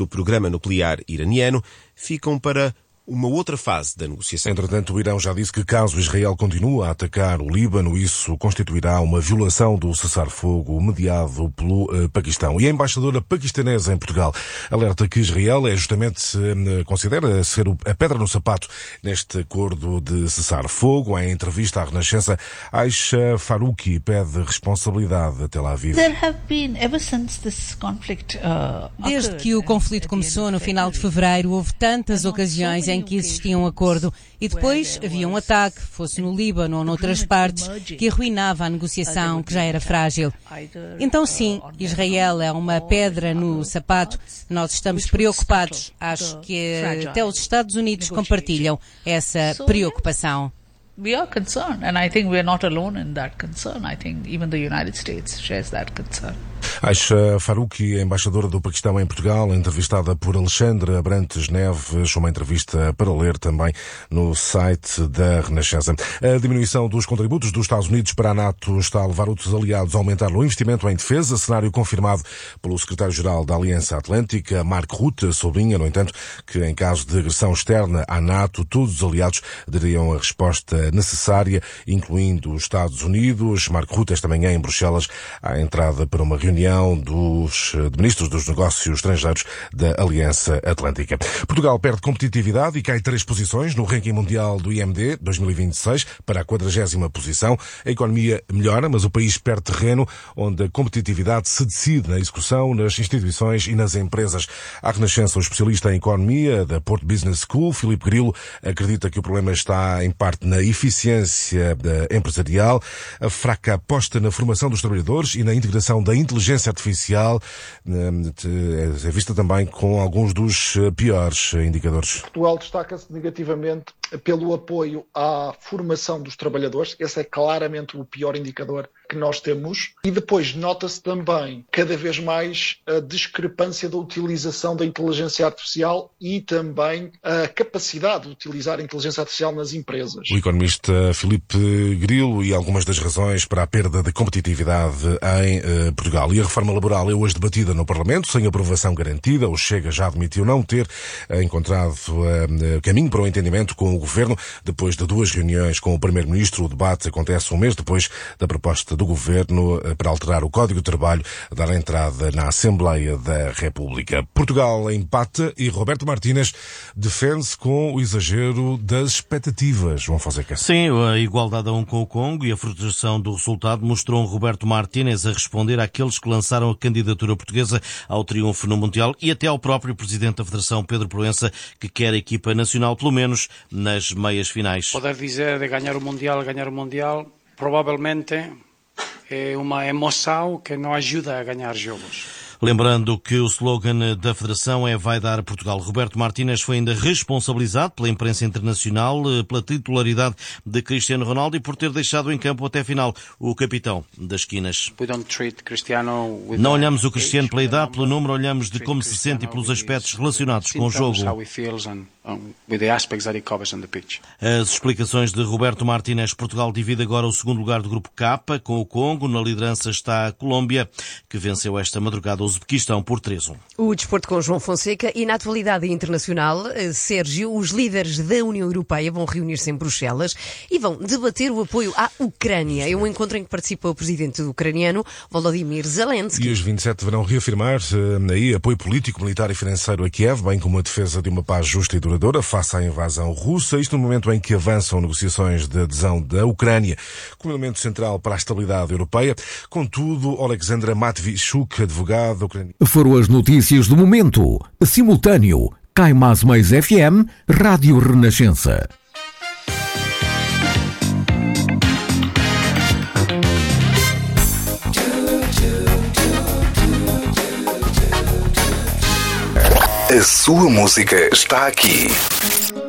do programa nuclear iraniano ficam para uma outra fase da negociação. Entretanto, o Irão já disse que caso Israel continue a atacar o Líbano, isso constituirá uma violação do cessar-fogo mediado pelo Paquistão. E a embaixadora paquistanesa em Portugal alerta que Israel considera ser a pedra no sapato neste acordo de cessar-fogo. Em entrevista à Renascença, Aisha Faruqi pede responsabilidade a Tel Aviv. Desde que o conflito começou no final de fevereiro, houve tantas ocasiões em que existia um acordo e depois havia um ataque, fosse no Líbano ou noutras partes, que arruinava a negociação, que já era frágil. Então sim, Israel é uma pedra no sapato. Nós estamos preocupados. Acho que até os Estados Unidos compartilham essa preocupação. We are concerned, and I think we are not alone in that concern. I think even the United States shares that concern. Aisha Faruqi, embaixadora do Paquistão em Portugal, entrevistada por Alexandre Abrantes Neves, uma entrevista para ler também no site da Renascença. A diminuição dos contributos dos Estados Unidos para a NATO está a levar outros aliados a aumentar o investimento em defesa, cenário confirmado pelo secretário-geral da Aliança Atlântica, Mark Rutte, sublinha, no entanto, que em caso de agressão externa à NATO, todos os aliados dariam a resposta necessária, incluindo os Estados Unidos. Mark Rutte, esta manhã em Bruxelas, à entrada para uma reunião de ministros dos negócios estrangeiros da Aliança Atlântica. Portugal perde competitividade e cai 3 posições no ranking mundial do IMD 2026 para a 40ª posição. A economia melhora, mas o país perde terreno onde a competitividade se decide na execução, nas instituições e nas empresas. À Renascença, o especialista em economia da Porto Business School, Filipe Grilo, acredita que o problema está em parte na eficiência empresarial, a fraca aposta na formação dos trabalhadores e na integração da inteligência artificial é vista também com alguns dos piores indicadores. Portugal destaca-se negativamente pelo apoio à formação dos trabalhadores. Esse é claramente o pior indicador que nós temos. E depois nota-se também cada vez mais a discrepância da utilização da inteligência artificial e também a capacidade de utilizar a inteligência artificial nas empresas. O economista Filipe Grilo e algumas das razões para a perda de competitividade em Portugal. E a reforma laboral é hoje debatida no Parlamento, sem aprovação garantida. O Chega já admitiu não ter encontrado caminho para o entendimento com o Governo. Depois de 2 reuniões com o Primeiro-Ministro, o debate acontece um mês depois da proposta do Governo para alterar o Código de Trabalho, dar entrada na Assembleia da República. Portugal empata e Roberto Martínez defende-se com o exagero das expectativas. João Fonseca. Sim, a igualdade a 1 com o Congo e a frustração do resultado mostrou Roberto Martínez a responder àqueles que lançaram a candidatura portuguesa ao triunfo no Mundial e até ao próprio Presidente da Federação, Pedro Proença, que quer a equipa nacional, pelo menos nas meias finais. Poder dizer de ganhar o Mundial, provavelmente é uma emoção que não ajuda a ganhar jogos. Lembrando que o slogan da Federação é "Vai dar Portugal". Roberto Martínez foi ainda responsabilizado pela imprensa internacional pela titularidade de Cristiano Ronaldo e por ter deixado em campo até final o capitão das esquinas. Não olhamos o Cristiano pela idade, pelo número, olhamos de como se sente e pelos aspectos relacionados com o jogo. As explicações de Roberto Martínez. Portugal divide agora o segundo lugar do grupo K com o Congo. Na liderança está a Colômbia, que venceu esta madrugada o Uzbequistão por 3-1. O desporto com João Fonseca. E na atualidade internacional, Sérgio, os líderes da União Europeia vão reunir-se em Bruxelas e vão debater o apoio à Ucrânia. É um encontro em que participa o presidente ucraniano, Volodymyr Zelensky. E os 27 deverão reafirmar aí apoio político, militar e financeiro a Kiev, bem como a defesa de uma paz justa e duradoura face à invasão russa. Isto no momento em que avançam negociações de adesão da Ucrânia como elemento central para a estabilidade europeia. Contudo, Alexandra Matvichuk, advogada ucraniana. Foram as notícias do momento. Simultâneo. Cai Mais Mais FM, Rádio Renascença. A sua música está aqui.